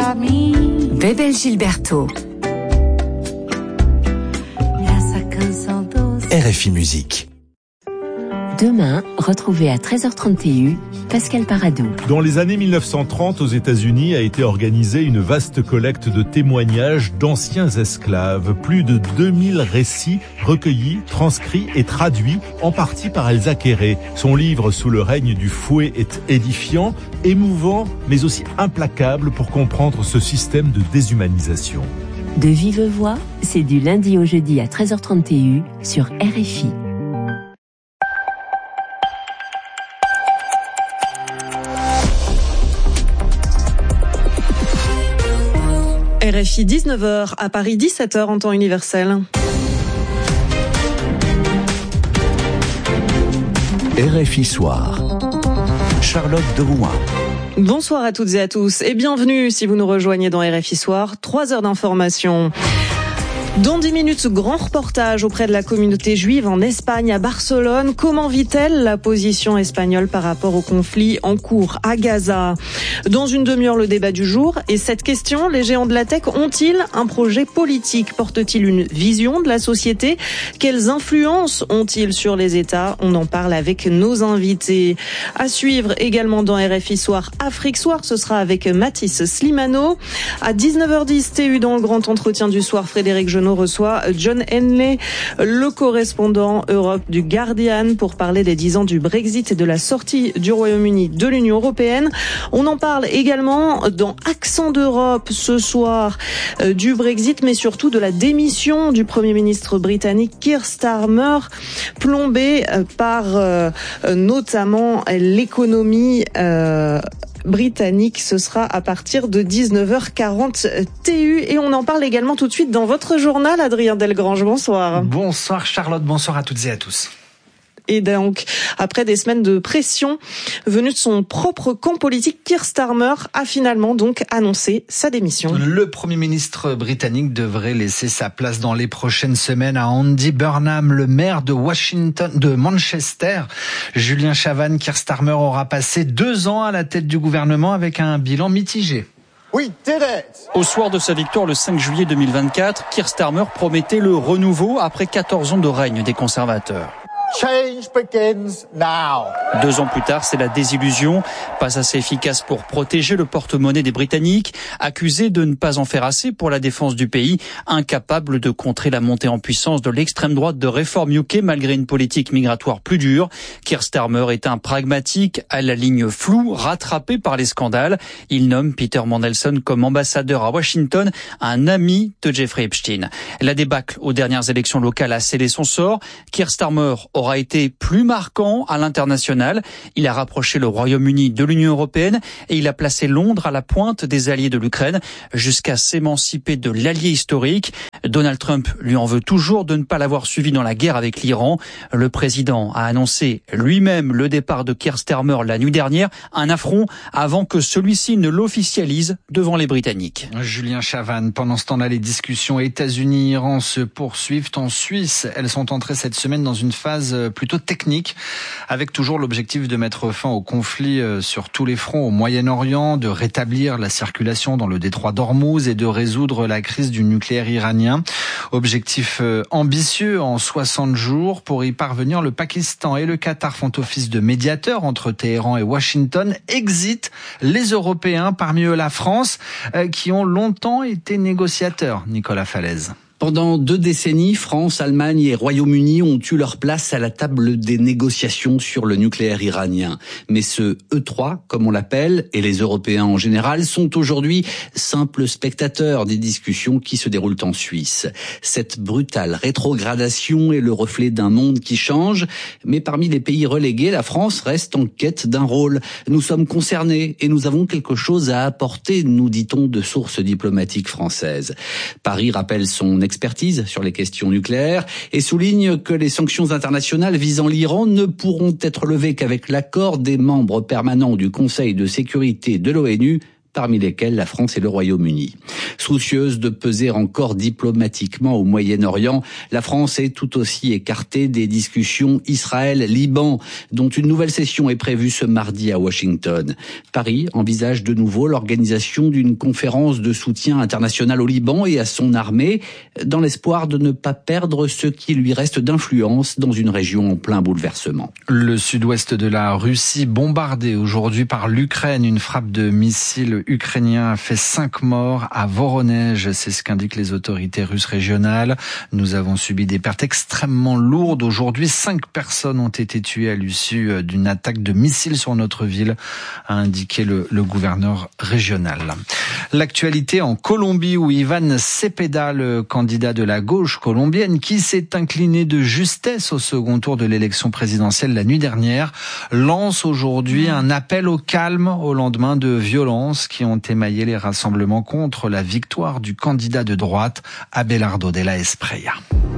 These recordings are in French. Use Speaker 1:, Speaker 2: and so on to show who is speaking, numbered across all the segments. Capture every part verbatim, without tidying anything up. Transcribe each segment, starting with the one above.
Speaker 1: Bebel Gilberto.
Speaker 2: R F I Musique.
Speaker 1: Demain, retrouvez à treize heures trente Pascal Paradou.
Speaker 3: Dans les années mille neuf cent trente, aux États-Unis, a été organisée une vaste collecte de témoignages d'anciens esclaves. Plus de deux mille récits recueillis, transcrits et traduits, en partie par Elsa Quéré. Son livre « Sous le règne du fouet » est édifiant, émouvant, mais aussi implacable pour comprendre ce système de déshumanisation.
Speaker 1: De vive voix, c'est du lundi au jeudi à treize heures trente sur R F I.
Speaker 4: R F I dix-neuf heures, à Paris dix-sept heures en temps universel.
Speaker 2: R F I Soir. Charlotte Derouin.
Speaker 4: Bonsoir à toutes et à tous et bienvenue si vous nous rejoignez dans R F I Soir. Trois heures d'information. Dans dix minutes, grand reportage auprès de la communauté juive en Espagne, à Barcelone. Comment vit-elle la position espagnole par rapport au conflit en cours à Gaza? Dans une demi-heure, le débat du jour. Et cette question, les géants de la tech ont-ils un projet politique? Portent-ils une vision de la société? Quelles influences ont-ils sur les États? On en parle avec nos invités. À suivre également dans R F I Soir, Afrique Soir, ce sera avec Mathis Slimano. À dix-neuf heures dix, T U dans le grand entretien du soir, Frédéric Genot reçoit John Henley, le correspondant Europe du Guardian, pour parler des dix ans du Brexit et de la sortie du Royaume-Uni de l'Union européenne. On en parle également dans Accent d'Europe ce soir euh, du Brexit, mais surtout de la démission du Premier ministre britannique Keir Starmer, plombé euh, par euh, notamment l'économie euh, britannique. Ce sera à partir de dix-neuf heures quarante T U et on en parle également tout de suite dans votre journal. Adrien Delgrange, bonsoir.
Speaker 5: Bonsoir Charlotte, bonsoir à toutes et à tous.
Speaker 4: Et donc, après des semaines de pression venue de son propre camp politique, Keir Starmer a finalement donc annoncé sa démission.
Speaker 5: Le Premier ministre britannique devrait laisser sa place dans les prochaines semaines à Andy Burnham, le maire de Washington, de Manchester. Julien Chavannes, Keir Starmer aura passé deux ans à la tête du gouvernement avec un bilan mitigé.
Speaker 6: Au soir de sa victoire le cinq juillet deux mille vingt-quatre, Keir Starmer promettait le renouveau après quatorze ans de règne des conservateurs.
Speaker 7: Change begins now.
Speaker 6: Deux ans plus tard, c'est la désillusion. Pas assez efficace pour protéger le porte-monnaie des Britanniques, accusé de ne pas en faire assez pour la défense du pays, incapable de contrer la montée en puissance de l'extrême droite de Reform U K malgré une politique migratoire plus dure. Keir Starmer est un pragmatique à la ligne floue, rattrapé par les scandales. Il nomme Peter Mandelson comme ambassadeur à Washington, un ami de Jeffrey Epstein. La débâcle aux dernières élections locales a scellé son sort. Keir Starmer aura été plus marquant à l'international. Il a rapproché le Royaume-Uni de l'Union européenne et il a placé Londres à la pointe des alliés de l'Ukraine jusqu'à s'émanciper de l'allié historique. Donald Trump lui en veut toujours de ne pas l'avoir suivi dans la guerre avec l'Iran. Le président a annoncé lui-même le départ de Keir Starmer la nuit dernière, un affront avant que celui-ci ne l'officialise devant les Britanniques.
Speaker 5: Julien Chavannes, pendant ce temps-là, les discussions États-Unis-Iran se poursuivent en Suisse. Elles sont entrées cette semaine dans une phase plutôt technique, avec toujours l'objectif de mettre fin au conflit sur tous les fronts au Moyen-Orient, de rétablir la circulation dans le détroit d'Ormuz et de résoudre la crise du nucléaire iranien. Objectif ambitieux en soixante jours. Pour y parvenir, le Pakistan et le Qatar font office de médiateurs entre Téhéran et Washington. Exit les Européens, parmi eux la France, qui ont longtemps été négociateurs. Nicolas Falaise.
Speaker 8: Pendant deux décennies, France, Allemagne et Royaume-Uni ont eu leur place à la table des négociations sur le nucléaire iranien. Mais ce E trois, comme on l'appelle, et les Européens en général, sont aujourd'hui simples spectateurs des discussions qui se déroulent en Suisse. Cette brutale rétrogradation est le reflet d'un monde qui change, mais parmi les pays relégués, la France reste en quête d'un rôle. Nous sommes concernés et nous avons quelque chose à apporter, nous dit-on de sources diplomatiques françaises. Paris rappelle son expertise sur les questions nucléaires et souligne que les sanctions internationales visant l'Iran ne pourront être levées qu'avec l'accord des membres permanents du Conseil de sécurité de l'ONU, parmi lesquels la France et le Royaume-Uni. Soucieuse de peser encore diplomatiquement au Moyen-Orient, la France est tout aussi écartée des discussions Israël-Liban, dont une nouvelle session est prévue ce mardi à Washington. Paris envisage de nouveau l'organisation d'une conférence de soutien international au Liban et à son armée, dans l'espoir de ne pas perdre ce qui lui reste d'influence dans une région en plein bouleversement.
Speaker 5: Le sud-ouest de la Russie bombardé aujourd'hui par l'Ukraine. Une frappe de missiles ukrainiens a fait cinq morts à Voronezh. C'est ce qu'indiquent les autorités russes régionales. Nous avons subi des pertes extrêmement lourdes. Aujourd'hui, cinq personnes ont été tuées à l'issue d'une attaque de missiles sur notre ville, a indiqué le, le gouverneur régional. L'actualité en Colombie où Iván Cepeda, le candidat de la gauche colombienne, qui s'est incliné de justesse au second tour de l'élection présidentielle la nuit dernière, lance aujourd'hui un appel au calme au lendemain de violences qui ont émaillé les rassemblements contre la victoire du candidat de droite, Abelardo de la Espriella.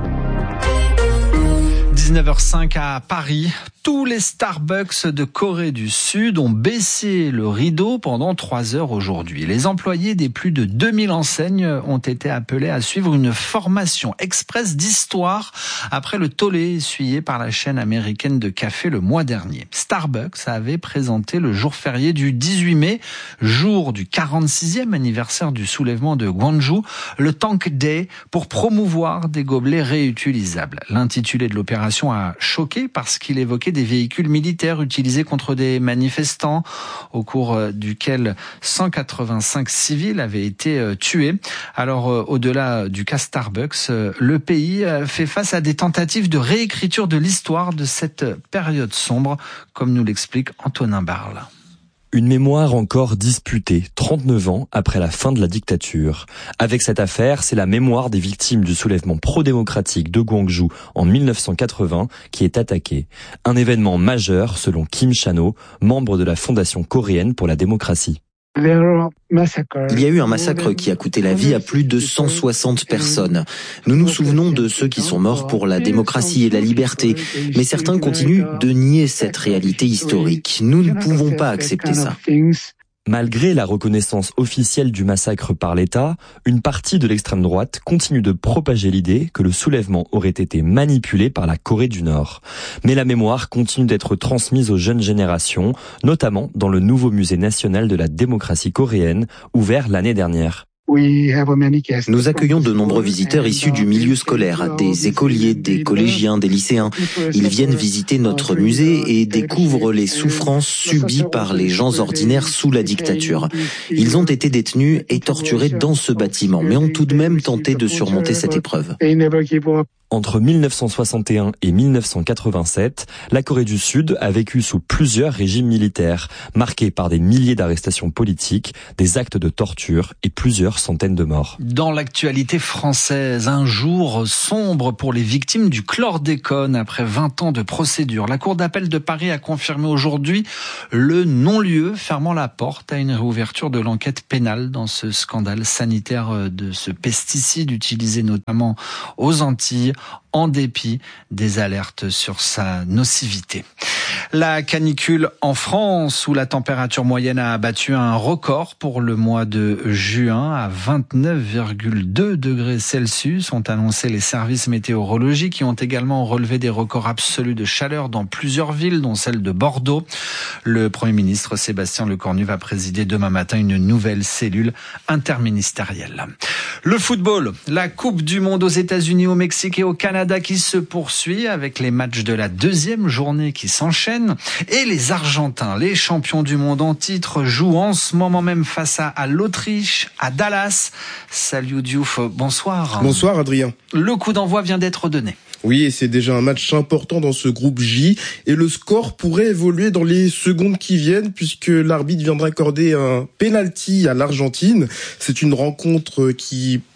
Speaker 5: dix-neuf heures cinq à Paris. Tous les Starbucks de Corée du Sud ont baissé le rideau pendant trois heures aujourd'hui. Les employés des plus de deux mille enseignes ont été appelés à suivre une formation express d'histoire après le tollé essuyé par la chaîne américaine de café le mois dernier. Starbucks avait présenté le jour férié du dix-huit mai, jour du quarante-sixième anniversaire du soulèvement de Gwangju, le Tank Day, pour promouvoir des gobelets réutilisables. L'intitulé de l'opération a choqué parce qu'il évoquait des véhicules militaires utilisés contre des manifestants, au cours duquel cent quatre-vingt-cinq civils avaient été tués. Alors, au-delà du cas Starbucks, le pays fait face à des tentatives de réécriture de l'histoire de cette période sombre, comme nous l'explique Antonin Barle.
Speaker 9: Une mémoire encore disputée, trente-neuf ans après la fin de la dictature. Avec cette affaire, c'est la mémoire des victimes du soulèvement pro-démocratique de Gwangju en mille neuf cent quatre-vingts qui est attaquée. Un événement majeur selon Kim Chano, membre de la Fondation coréenne pour la démocratie.
Speaker 10: Il y a eu un massacre qui a coûté la vie à plus de cent soixante personnes. Nous nous souvenons de ceux qui sont morts pour la démocratie et la liberté, mais certains continuent de nier cette réalité historique. Nous ne pouvons pas accepter ça.
Speaker 9: Malgré la reconnaissance officielle du massacre par l'État, une partie de l'extrême droite continue de propager l'idée que le soulèvement aurait été manipulé par la Corée du Nord. Mais la mémoire continue d'être transmise aux jeunes générations, notamment dans le nouveau musée national de la démocratie coréenne, ouvert l'année dernière.
Speaker 10: Nous accueillons de nombreux visiteurs issus du milieu scolaire, des écoliers, des collégiens, des lycéens. Ils viennent visiter notre musée et découvrent les souffrances subies par les gens ordinaires sous la dictature. Ils ont été détenus et torturés dans ce bâtiment, mais ont tout de même tenté de surmonter cette épreuve.
Speaker 9: Entre mille neuf cent soixante et un et mille neuf cent quatre-vingt-sept, la Corée du Sud a vécu sous plusieurs régimes militaires, marqués par des milliers d'arrestations politiques, des actes de torture et plusieurs centaines de morts.
Speaker 5: Dans l'actualité française, un jour sombre pour les victimes du chlordécone après vingt ans de procédure. La Cour d'appel de Paris a confirmé aujourd'hui le non-lieu, fermant la porte à une réouverture de l'enquête pénale dans ce scandale sanitaire de ce pesticide utilisé notamment aux Antilles, en dépit des alertes sur sa nocivité. La canicule en France, où la température moyenne a battu un record pour le mois de juin à vingt-neuf virgule deux degrés Celsius, ont annoncé les services météorologiques qui ont également relevé des records absolus de chaleur dans plusieurs villes, dont celle de Bordeaux. Le Premier ministre Sébastien Lecornu va présider demain matin une nouvelle cellule interministérielle. Le football, la Coupe du Monde aux États-Unis, au Mexique et au Canada qui se poursuit avec les matchs de la deuxième journée qui s'enchaînent. Et les Argentins, les champions du monde en titre, jouent en ce moment même face à, à l'Autriche, à Dallas. Salut Diouf, bonsoir.
Speaker 11: Bonsoir Adrien.
Speaker 5: Le coup d'envoi vient d'être donné.
Speaker 11: Oui, et c'est déjà un match important dans ce groupe J, et le score pourrait évoluer dans les secondes qui viennent, puisque l'arbitre viendra accorder un penalty à l'Argentine. C'est une rencontre qui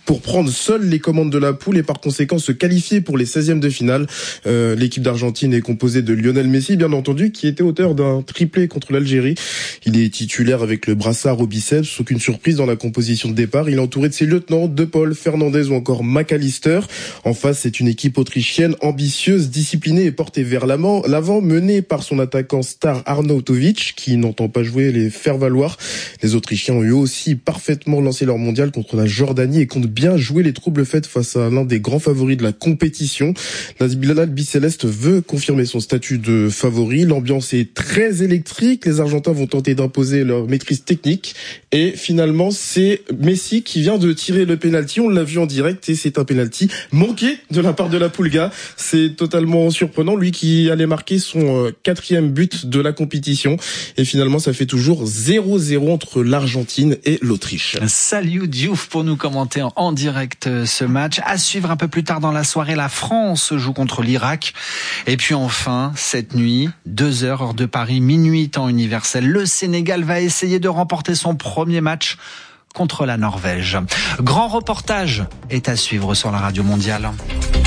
Speaker 11: pour prendre seule les commandes de la poule et par conséquent se qualifier pour les seizièmes de finale. Euh, l'équipe d'Argentine est composée de Lionel Messi, bien entendu, qui était auteur d'un triplé contre l'Algérie. Il est titulaire avec le brassard au biceps, aucune surprise dans la composition de départ. Il est entouré de ses lieutenants, De Paul, Fernandez ou encore McAllister. En face, c'est une équipe autrichienne ambitieuse, disciplinée et portée vers l'avant, l'avant menée par son attaquant star Arnautovic, qui n'entend pas jouer et les faire valoir. Les Autrichiens ont eu aussi parfaitement lancé leur mondial contre la Jordanie et comptent bien jouer les troubles faits face à l'un des grands favoris de la compétition. L'Albi-Céleste veut confirmer son statut de favori. L'ambiance est très électrique. Les Argentins vont tenter d'imposer leur maîtrise technique. Et finalement, c'est Messi qui vient de tirer le penalty. On l'a vu en direct et c'est un penalty manqué de la part de la Pulga. C'est totalement surprenant. Lui qui allait marquer son quatrième but de la compétition. Et finalement, ça fait toujours zéro zéro entre l'Argentine et l'Autriche.
Speaker 5: Salut Diouf pour nous commenter en direct ce match. À suivre un peu plus tard dans la soirée, la France joue contre l'Irak. Et puis enfin, cette nuit, deux heures heure de Paris, minuit temps universel, le Sénégal va essayer de remporter son premier match contre la Norvège. Grand reportage est à suivre sur la radio mondiale.